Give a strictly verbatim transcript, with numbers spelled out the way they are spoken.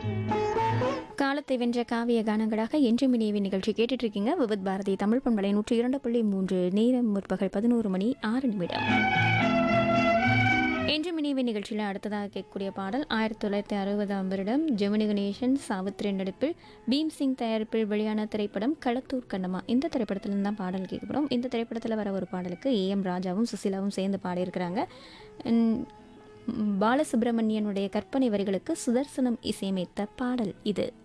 காலத்தை வென்ற காவிய கானங்களாக என்று மினியவி நிகழ்ச்சி கேட்டுட்டு இருக்கீங்க. விவித் பாரதி தமிழ் பண்பலை நூற்றி இரண்டு புள்ளி மூன்று. நேரம் முற்பகல் பதினோரு மணி ஆறு நிமிடம். என்று மினியவி நிகழ்ச்சியில் அடுத்ததாக கேட்கக்கூடிய பாடல் ஆயிரத்தி தொள்ளாயிரத்தி அறுபதாம் வருடம் ஜெமினி கணேசன் சாவித்ரி நடிப்பில் பீம் சிங் தயாரிப்பில் வெளியான திரைப்படம் களத்தூர் கண்ணம்மா. இந்த திரைப்படத்திலிருந்து தான் பாடல் கேட்கப்படும். இந்த திரைப்படத்தில் வர ஒரு பாடலுக்கு ஏ எம் ராஜாவும் சுசிலாவும் சேர்ந்து பாடியிருக்கிறாங்க. பாலசுப்ரமணியனுடைய கற்பனை வரிகளுக்கு சுதர்சனம் இசையமைத்த பாடல் இது.